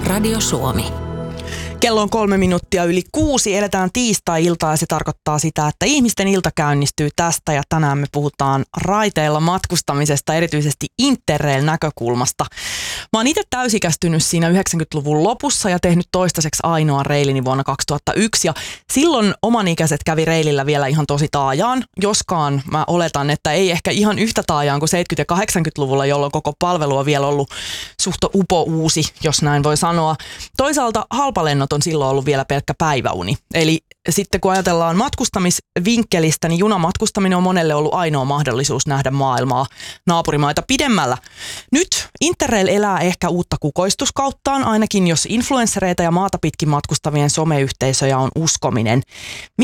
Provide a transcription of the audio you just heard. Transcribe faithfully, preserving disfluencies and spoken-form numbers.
Radio Suomi. Kello on kolme minuuttia yli kuusi. Eletään tiistai-iltaa ja se tarkoittaa sitä, että ihmisten ilta käynnistyy tästä ja tänään me puhutaan raiteilla matkustamisesta, erityisesti Interrail-näkökulmasta. Mä oon itse täysikästynyt siinä yhdeksänkymmentäluvun lopussa ja tehnyt toistaiseksi ainoan reilini vuonna kaksituhattayksi ja silloin omanikäiset kävi reilillä vielä ihan tosi taajaan, joskaan mä oletan, että ei ehkä ihan yhtä taajaan kuin seitsemänkymmentä- ja kahdeksankymmentäluvulla, jolloin koko palvelu on vielä ollut suht upo uusi, jos näin voi sanoa. Toisaalta halpalennot on silloin ollut vielä pelkkä päiväuni. Eli sitten kun ajatellaan matkustamisvinkkelistä, niin junamatkustaminen on monelle ollut ainoa mahdollisuus nähdä maailmaa naapurimaita pidemmällä. Nyt Interrail elää ehkä uutta kukoistuskauttaan, ainakin jos influenssereita ja maata pitkin matkustavien someyhteisöjä on uskominen.